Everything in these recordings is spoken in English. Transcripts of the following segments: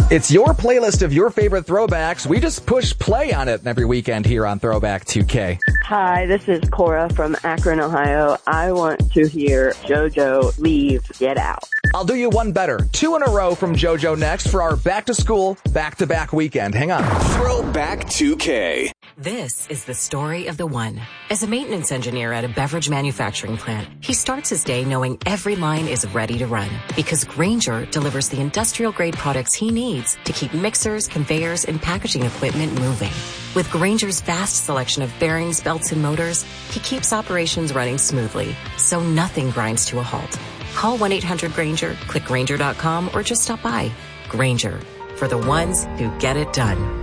It's your playlist of your favorite throwbacks. We just push play on it every weekend here on Throwback 2K. Hi, this is Cora from Akron, Ohio. I want to hear JoJo Leave, Get Out. I'll do you one better. 2 in a row from JoJo next for our back-to-school, back-to-back weekend. Hang on. Throwback 2K. This is the story of the one. As a maintenance engineer at a beverage manufacturing plant, he starts his day knowing every line is ready to run because Grainger delivers the industrial-grade products he needs to keep mixers, conveyors, and packaging equipment moving. With Grainger's vast selection of bearings, belts, and motors, he keeps operations running smoothly, so nothing grinds to a halt. Call 1-800-GRAINGER, click Grainger.com, or just stop by. Grainger, for the ones who get it done.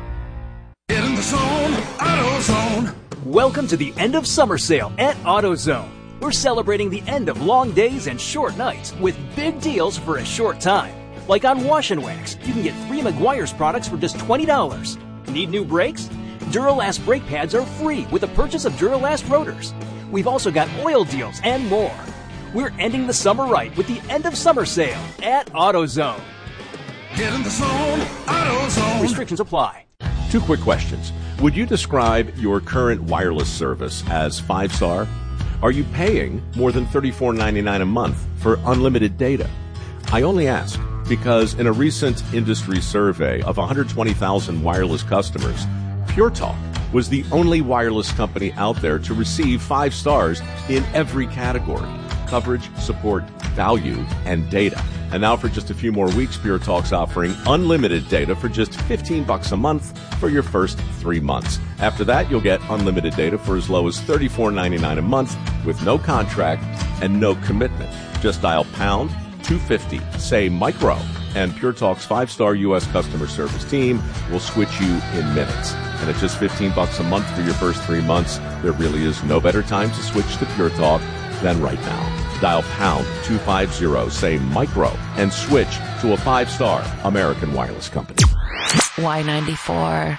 Get in the zone, AutoZone. Welcome to the end of summer sale at AutoZone. We're celebrating the end of long days and short nights with big deals for a short time. Like on Wash and Wax, you can get 3 Meguiar's products for just $20. Need new brakes? Duralast brake pads are free with the purchase of Duralast rotors. We've also got oil deals and more. We're ending the summer right with the end of summer sale at AutoZone. Get in the zone, AutoZone. Restrictions apply. 2 quick questions. Would you describe your current wireless service as 5-star? Are you paying more than $34.99 a month for unlimited data? I only ask because in a recent industry survey of 120,000 wireless customers, Pure Talk was the only wireless company out there to receive 5 stars in every category: coverage, support, value, and data. And now for just a few more weeks, Pure Talk's offering unlimited data for just $15 a month for your first 3 months. After that, you'll get unlimited data for as low as $34.99 a month with no contract and no commitment. Just dial pound 250, say micro, and Pure Talk's 5-star U.S. customer service team will switch you in minutes. And at just $15 a month for your first 3 months, there really is no better time to switch to Pure Talk than right now. Dial pound 250, say micro, and switch to a 5-star American wireless company. Y94.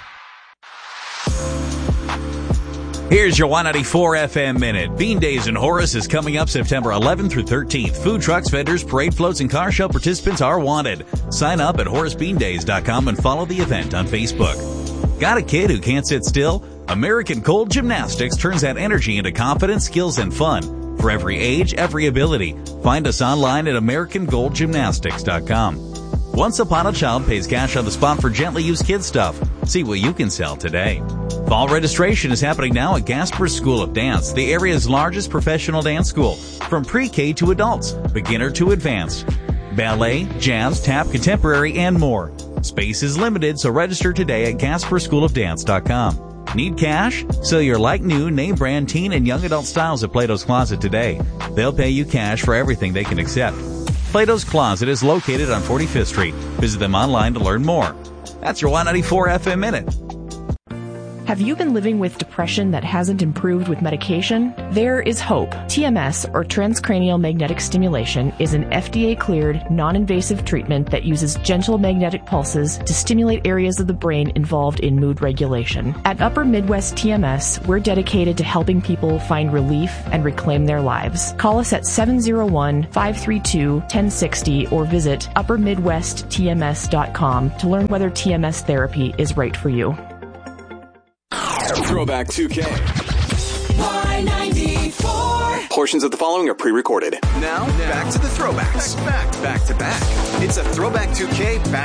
Here's your 194 FM Minute. Bean Days in Horace is coming up September 11th through 13th. Food trucks, vendors, parade floats, and car show participants are wanted. Sign up at HoraceBeanDays.com and follow the event on Facebook. Got a kid who can't sit still? American Cold Gymnastics turns that energy into confidence, skills, and fun. For every age, every ability. Find us online at AmericanGoldGymnastics.com. Once Upon a Child pays cash on the spot for gently used kid stuff. See what you can sell today. Fall registration is happening now at Gasper School of Dance, the area's largest professional dance school. From pre-K to adults, beginner to advanced. Ballet, jazz, tap, contemporary, and more. Space is limited, so register today at GasperSchoolOfDance.com. Need cash? Sell your like-new, name-brand teen and young adult styles at Plato's Closet today. They'll pay you cash for everything they can accept. Plato's Closet is located on 45th Street. Visit them online to learn more. That's your 194 FM Minute. Have you been living with depression that hasn't improved with medication? There is hope. TMS, or transcranial magnetic stimulation, is an FDA-cleared, non-invasive treatment that uses gentle magnetic pulses to stimulate areas of the brain involved in mood regulation. At Upper Midwest TMS, we're dedicated to helping people find relief and reclaim their lives. Call us at 701-532-1060 or visit uppermidwesttms.com to learn whether TMS therapy is right for you. Throwback 2K. Y94. Portions of the following are pre-recorded. Now back to the throwbacks. Back to back. It's a Throwback 2K back